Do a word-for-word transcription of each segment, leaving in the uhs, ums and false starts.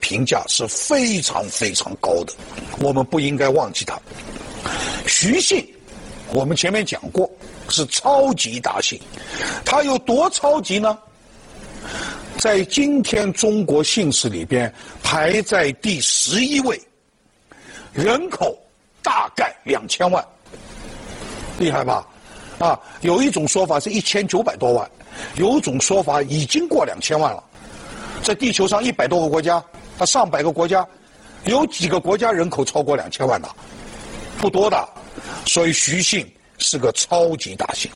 评价是非常非常高的，我们不应该忘记他。徐姓，我们前面讲过，是超级大姓，他有多超级呢？在今天中国姓氏里边排在第十一位，人口大概两千万，厉害吧？啊，有一种说法是一千九百多万，有一种说法已经过两千万了。在地球上一百多个国家，啊，上百个国家，有几个国家人口超过两千万的？不多的。所以徐姓是个超级大姓。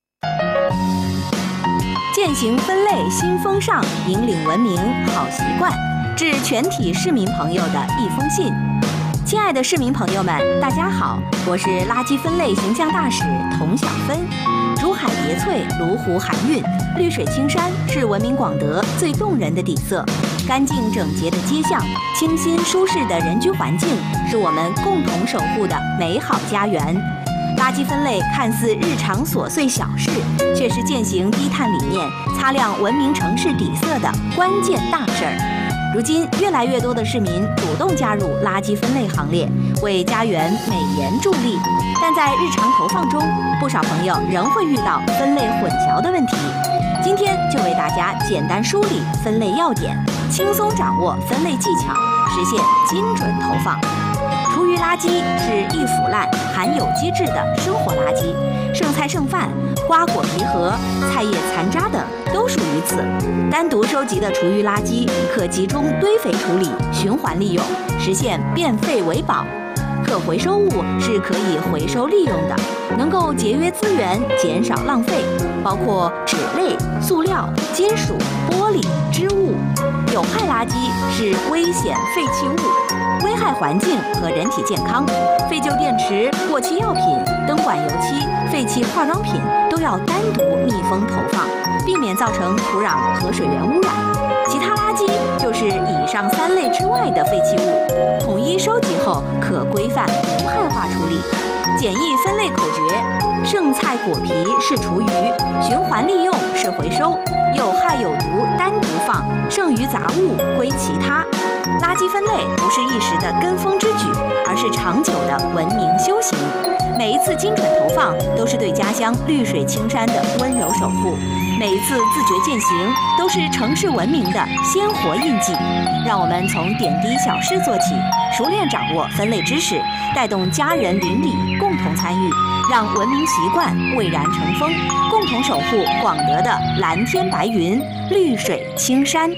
践行分类新风尚，引领文明好习惯，致全体市民朋友的一封信。亲爱的市民朋友们，大家好，我是垃圾分类形象大使童小芬。如海叠翠，卢湖含韵，绿水青山是文明广德最动人的底色。干净整洁的街巷，清新舒适的人居环境，是我们共同守护的美好家园。垃圾分类看似日常琐碎小事，却是践行低碳理念、擦亮文明城市底色的关键大事儿。如今，越来越多的市民主动加入垃圾分类行列，为家园美颜助力。但在日常投放中，不少朋友仍会遇到分类混淆的问题。今天就为大家简单梳理分类要点，轻松掌握分类技巧，实现精准投放。厨余垃圾是易腐烂、含有机质的生活垃圾，剩菜剩饭、瓜果皮核、菜叶残渣等都属于此。单独收集的厨余垃圾可集中堆肥处理、循环利用，实现变废为宝。可回收物是可以回收利用的，能够节约资源，减少浪费，包括纸类、塑料、金属、玻璃、织物。有害垃圾是危险废弃物，危害环境和人体健康。废旧电池、过期药品、灯管油漆、废弃化妆品都要单独密封投放，避免造成土壤和水源污染。其他垃圾就是以上三类之外的废弃物，统一收集后可规范无害化处理。简易分类口诀：剩菜果皮是厨余，循环利用是回收，有害有毒单独放，剩余杂物归其他。垃圾分类不是一时的跟风之举，而是长久的文明修行。每一次精准投放，都是对家乡绿水青山的温柔守护；每一次自觉践行，都是城市文明的鲜活印记。让我们从点滴小事做起，熟练掌握分类知识，带动家人邻里共同参与，让文明习惯蔚然成风，共同守护广德的蓝天白云、绿水青山。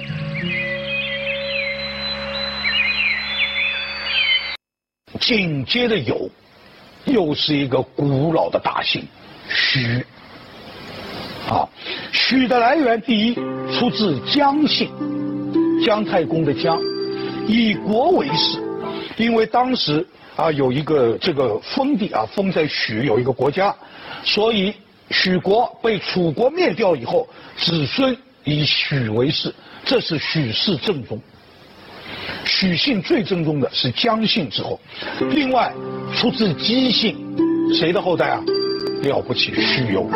紧接着有，又是一个古老的大姓徐。啊，徐的来源第一出自姜姓，姜太公的姜，以国为氏，因为当时啊有一个这个封地啊封在许有一个国家，所以许国被楚国灭掉以后，子孙以许为氏，这是许氏正宗。许姓最正宗的是姜姓之后，另外出自姬姓，谁的后代啊？了不起，许由。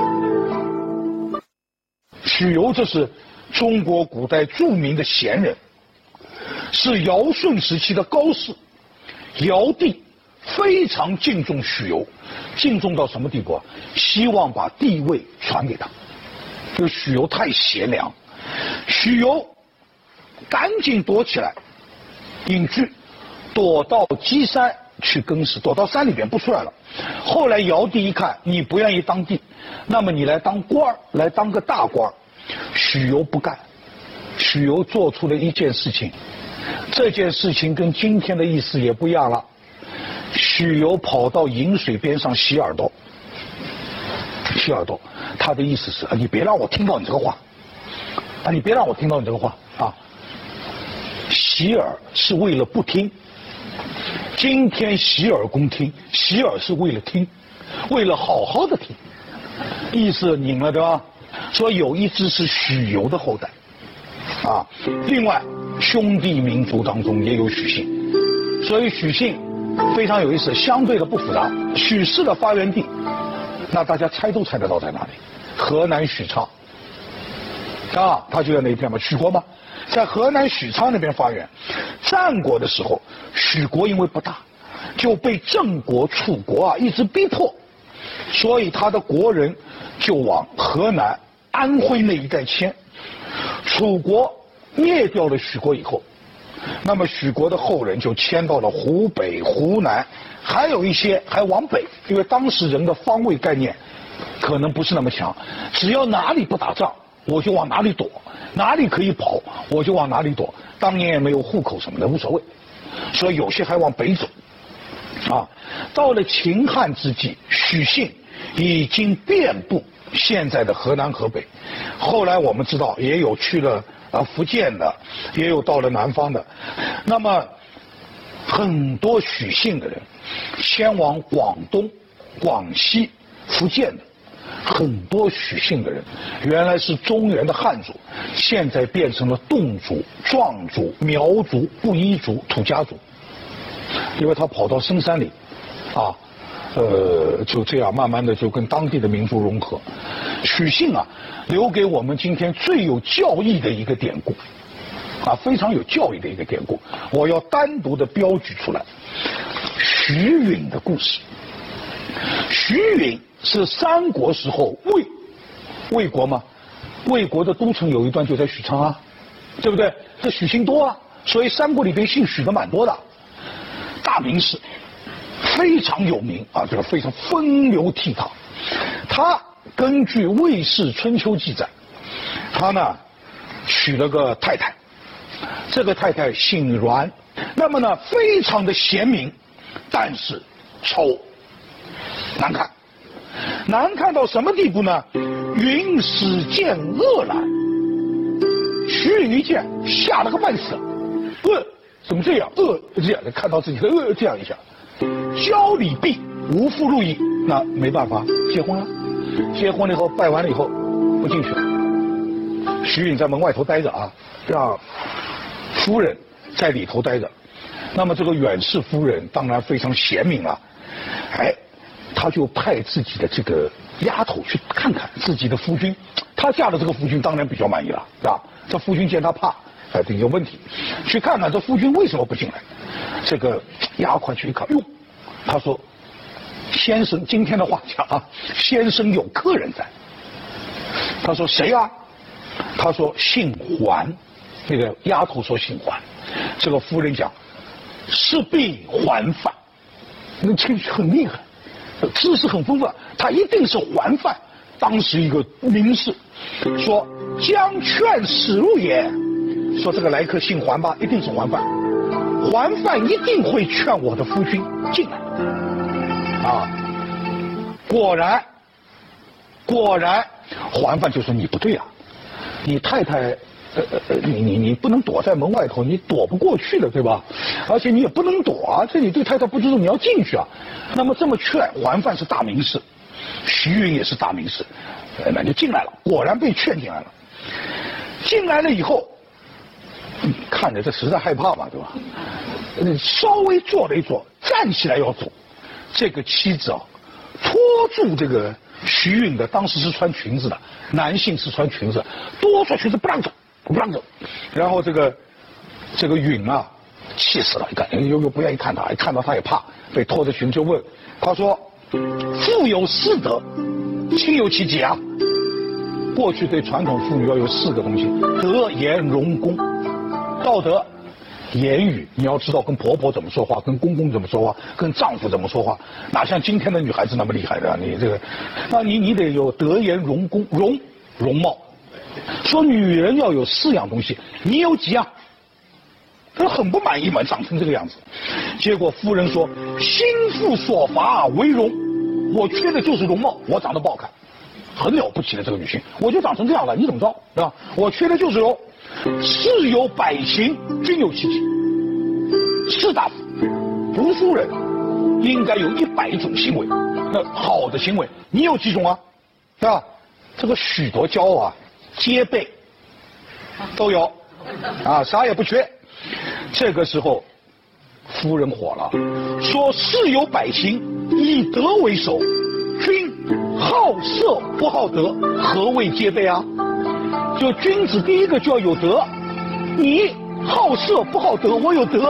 许由这是中国古代著名的贤人，是尧舜时期的高士。尧帝非常敬重许由，敬重到什么地步啊？希望把帝位传给他。这许由太贤良，许由赶紧躲起来，隐居，躲到箕山去更始，躲到山里边不出来了。后来尧帝一看你不愿意当帝，那么你来当官儿，来当个大官儿。许由不干，许由做出了一件事情，这件事情跟今天的意思也不一样了。许由跑到饮水边上洗耳朵，洗耳朵，他的意思是啊，你别让我听到你这个话，啊，你别让我听到你这个话啊。洗耳是为了不听，今天洗耳恭听，洗耳是为了听，为了好好的听，意思拧了对吧？说有一只是许由的后代，啊，另外兄弟民族当中也有许姓，所以许姓非常有意思，相对的不复杂。许氏的发源地，那大家猜都猜得到在哪里？河南许昌。 啊，他就在那一片嘛，许国嘛，在河南许昌那边发源。战国的时候，许国因为不大，就被郑国、楚国啊一直逼迫，所以他的国人就往河南、安徽那一带迁。楚国灭掉了许国以后，那么许国的后人就迁到了湖北、湖南，还有一些还往北，因为当时人的方位概念可能不是那么强，只要哪里不打仗，我就往哪里躲，哪里可以跑，我就往哪里躲。当年也没有户口什么的，无所谓，所以有些还往北走。啊，到了秦汉之际，许姓已经遍布现在的河南、河北。后来我们知道，也有去了啊福建的，也有到了南方的。那么很多许姓的人先往广东、广西、福建的。很多许姓的人原来是中原的汉族，现在变成了侗族、壮族、苗族、布依族、土家族，因为他跑到深山里，啊，呃，就这样慢慢的就跟当地的民族融合。许姓啊，留给我们今天最有教义的一个典故，啊，非常有教义的一个典故，我要单独的标举出来。许允的故事。许允是三国时候魏魏国嘛，魏国的都城有一段就在许昌啊，对不对？这许姓多啊，所以三国里边姓许的蛮多的。大名士，非常有名啊，这个非常风流倜傥。他根据《魏氏春秋》记载，他呢娶了个太太，这个太太姓阮，那么呢非常的贤明，但是丑。难看，难看到什么地步呢？允使见恶来，许允一见吓了个半死，呃，怎么这样？呃，这样看到自己的呃这样一下，交礼毕，无复入邑，那没办法，结婚了。结婚了以后，拜完了以后，不进去了。许允在门外头待着啊，让夫人在里头待着。那么这个阮氏夫人当然非常贤明了，哎。他就派自己的这个丫头去看看自己的夫君，他嫁的这个夫君当然比较满意了，是吧？这夫君见他怕，哎，这有问题，去看看这夫君为什么不进来。这个丫鬟去一看，哟，他说：“先生，今天的话讲啊，先生有客人在。”他说：“谁啊？”他说：“姓桓。”那个丫头说：“姓桓。”这个夫人讲：“是必桓范。”那这很厉害。知识很丰富，他一定是桓范，当时一个名士，说将劝使入也，说这个来客姓桓吧，一定是桓范，桓范一定会劝我的夫君进来，啊，果然，果然，桓范就说你不对啊，你太太。呃呃，你你你不能躲在门外头，你躲不过去的，对吧？而且你也不能躲啊，这你对太太不尊重，你要进去啊。那么这么劝，桓范是大名士，许允也是大名士，呃，那就进来了。果然被劝进来了。进来了以后，嗯、看着这实在害怕嘛，对吧？呃，稍微坐了一坐，站起来要走，这个妻子啊，拖住这个许允的，当时是穿裙子的，男性是穿裙子，哆嗦裙子不让走。不让走，然后这个这个允啊，气死了，一看又又不愿意看他，一看到他也怕，被拖着裙就问，他说：“妇有四德，亲有其几啊？”过去对传统妇女要有四个东西：德、言、容、功。道德，言语，你要知道跟婆婆怎么说话，跟公公怎么说话，跟丈夫怎么说话，哪像今天的女孩子那么厉害的？你这个，那你你得有德、言、容、功，容容貌。说女人要有四样东西，你有几样？他很不满意嘛，长成这个样子。结果夫人说：“心腹所乏为容，我缺的就是容貌，我长得不好看，很了不起的这个女性，我就长成这样了，你怎么着？对吧？我缺的就是容。士有百行，均有其几。士大夫、读书人应该有一百种行为，那好的行为，你有几种啊？对吧？这个许多骄傲啊。”皆备，都有，啊，啥也不缺。这个时候，夫人火了，说：“士有百行，以德为首，君好色不好德，何谓皆备啊？” 就君子第一个就要有德，你好色不好德，我有德。